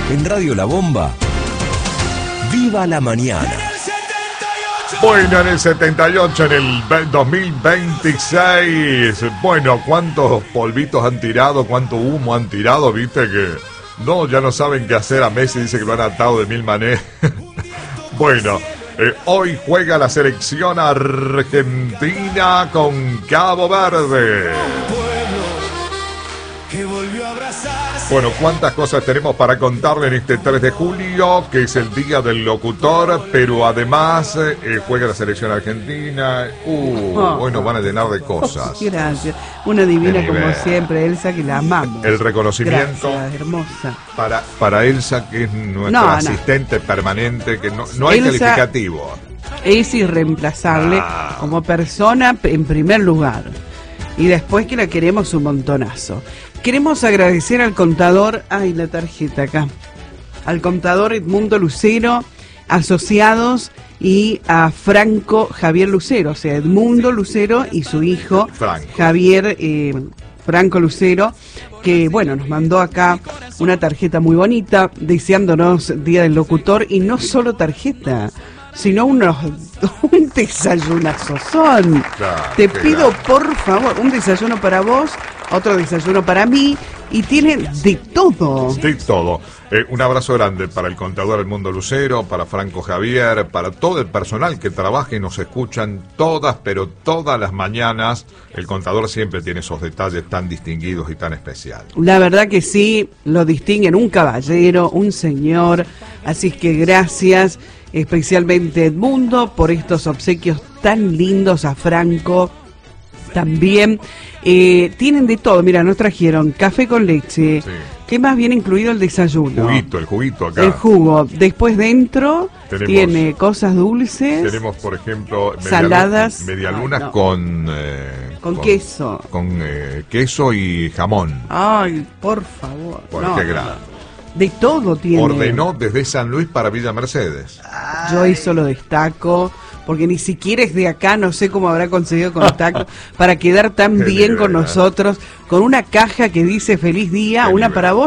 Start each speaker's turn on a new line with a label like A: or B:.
A: En Radio La Bomba, ¡viva la mañana!
B: Bueno, en el 78, en el 2026, bueno, ¿cuántos polvitos han tirado? ¿Cuánto humo han tirado? Viste que no, ya no saben qué hacer. A Messi dice que lo han atado de mil maneras. Bueno, hoy juega la selección argentina con Cabo Verde. Bueno, cuántas cosas tenemos para contarle en este 3 de julio, que es el día del locutor, pero además juega la selección argentina. Hoy nos van a llenar de cosas.
C: Gracias. Una divina como siempre, Elsa, que la amamos.
B: El reconocimiento.
C: Gracias, hermosa.
B: Para Elsa, que es nuestra asistente permanente, que no hay
C: Elsa
B: calificativo.
C: Es irreemplazable como persona en primer lugar. Y después que la queremos un montonazo. Queremos agradecer al contador, la tarjeta acá, al contador Edmundo Lucero, asociados, y a Franco Javier Lucero, o sea, Edmundo Lucero y su hijo Javier Franco Lucero, que bueno, nos mandó acá una tarjeta muy bonita, deseándonos Día del Locutor, y no solo tarjeta, sino un desayunazo son. Te pido por favor, un desayuno para vos, otro desayuno para mí, y tienen de todo.
B: De todo. Un abrazo grande para el contador Edmundo Lucero, para Franco Javier, para todo el personal que trabaja y nos escuchan todas, pero todas las mañanas. El contador siempre tiene esos detalles tan distinguidos y tan especiales.
C: La verdad que sí, lo distinguen un caballero, un señor, así que gracias especialmente Edmundo por estos obsequios tan lindos, a Franco también. Tienen de todo, mira, nos trajeron café con leche. Sí. ¿Qué más viene incluido el desayuno?
B: El juguito acá.
C: El jugo. Después dentro tiene cosas dulces.
B: Tenemos, por ejemplo,
C: saladas.
B: Medialunas con
C: queso.
B: Con queso y jamón.
C: Ay, por favor.
B: Qué grande.
C: De todo tiene.
B: Ordenó desde San Luis para Villa Mercedes.
C: Yo eso lo destaco, porque ni siquiera es de acá, no sé cómo habrá conseguido contacto para quedar tan bien con nosotros, con una caja que dice feliz día, una para vos.